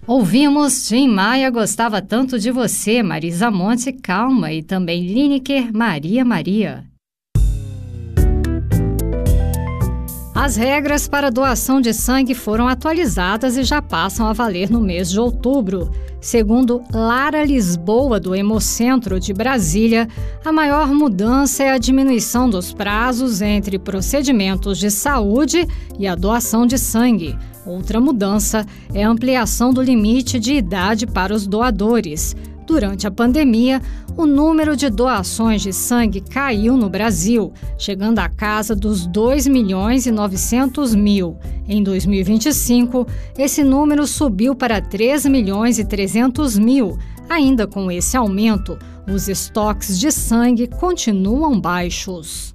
Ouvimos Tim Maia, Gostava Tanto de Você, Marisa Monte, Calma, e também Lineker, Maria Maria. As regras para doação de sangue foram atualizadas e já passam a valer no mês de outubro. Segundo Lara Lisboa, do Hemocentro de Brasília, a maior mudança é a diminuição dos prazos entre procedimentos de saúde e a doação de sangue. Outra mudança é a ampliação do limite de idade para os doadores. Durante a pandemia, o número de doações de sangue caiu no Brasil, chegando à casa dos 2.900.000. Em 2025, esse número subiu para 3.300.000. Ainda com esse aumento, os estoques de sangue continuam baixos.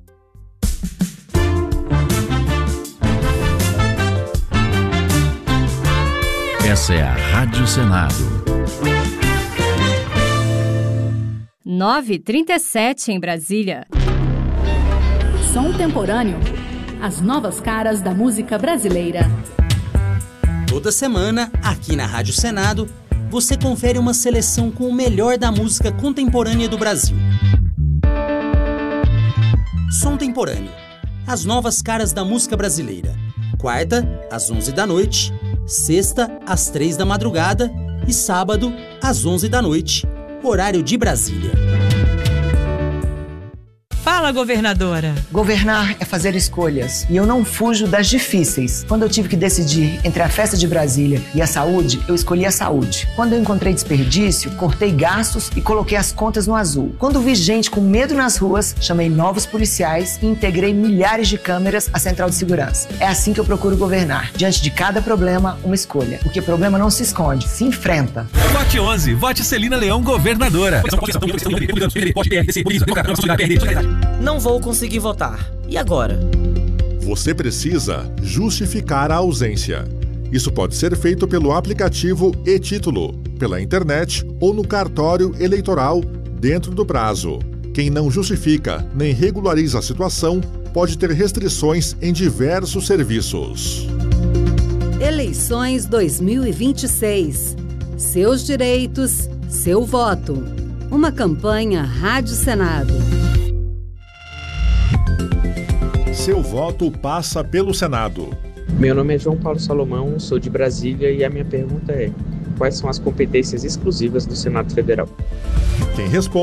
Essa é a Rádio Senado. 9h37 em Brasília. Som Temporâneo. As novas caras da música brasileira. Toda semana, aqui na Rádio Senado, você confere uma seleção com o melhor da música contemporânea do Brasil. Som Temporâneo. As novas caras da música brasileira. Quarta, às 11 da noite. Sexta, às 3 da madrugada. E sábado, às 11 da noite. Horário de Brasília. Fala, governadora. Governar é fazer escolhas e eu não fujo das difíceis. Quando eu tive que decidir entre a festa de Brasília e a saúde, eu escolhi a saúde. Quando eu encontrei desperdício, cortei gastos e coloquei as contas no azul. Quando vi gente com medo nas ruas, chamei novos policiais e integrei milhares de câmeras à central de segurança. É assim que eu procuro governar. Diante de cada problema, uma escolha. Porque problema não se esconde, se enfrenta. Vote 11. Vote Celina Leão, governadora. Não vou conseguir votar. E agora? Você precisa justificar a ausência. Isso pode ser feito pelo aplicativo e-Título, pela internet ou no cartório eleitoral dentro do prazo. Quem não justifica nem regulariza a situação pode ter restrições em diversos serviços. Eleições 2026. Seus direitos, seu voto. Uma campanha Rádio Senado. Seu voto passa pelo Senado. Meu nome é João Paulo Salomão, sou de Brasília e a minha pergunta é: quais são as competências exclusivas do Senado Federal? Quem responde